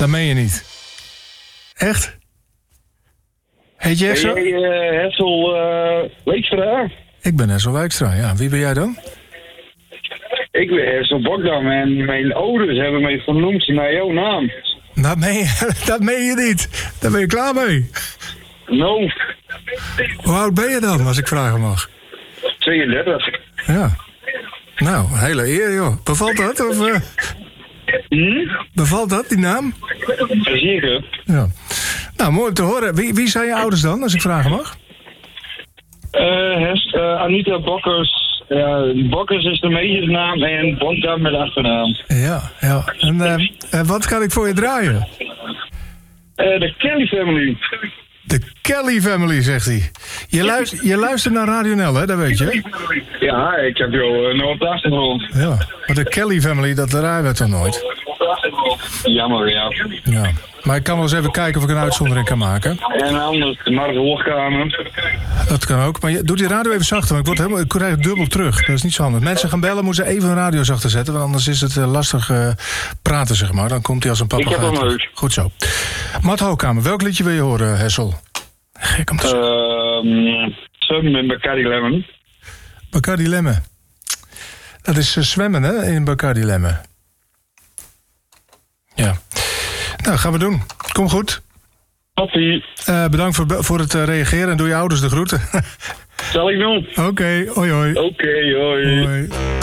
Dat meen je niet. Echt? Heet je echt zo? Ben jij Hessel Leekstra? Ik ben Hessel Wijkstra, ja. Wie ben jij dan? Ik ben Hessel Bokdam en mijn ouders hebben mij vernoemd naar jouw naam. Dat meen je niet. Daar ben je klaar mee. No. Hoe oud ben je dan, als ik vragen mag? 32. Ja. Nou, hele eer, joh. Bevalt dat? Of, Bevalt dat, die naam? Zeker. Ja. Nou, mooi om te horen. Wie zijn je ouders dan, als ik vragen mag? Anita Bokkers. Ja, Bokkers is de meisjesnaam en Bokdam met achternaam. Ja. En wat kan ik voor je draaien? De Kelly Family. De Kelly Family, zegt hij. Je luistert naar Radio Nel, hè? Dat weet je. Ja, ik heb jou nog op de achtergrond. Ja, maar de Kelly Family, dat draaien we toch nooit? Jammer, ja. Ja. Maar ik kan wel eens even kijken of ik een uitzondering kan maken. En anders de Mark Hoogkamer. Dat kan ook. Maar doe die radio even zachter, want ik krijg het dubbel terug. Dat is niet zo handig. Mensen gaan bellen, moeten ze even een radio zachter zetten, want anders is het lastig praten, zeg maar. Dan komt hij als een papegaai. Ik heb hem uit. Goed zo. Matt Hoogkamer, welk liedje wil je horen, Hessel? Gek om te zeggen. Zwemmen met Bacardi Lemon. Bacardi Lemon. Dat is zwemmen, hè, in Bacardi Lemon. Ja. Nou, gaan we doen. Kom goed. Toppie. Bedankt voor het reageren en doe je ouders de groeten. Zal ik doen? Oké, hoi hoi. Oké, hoi. Hoi.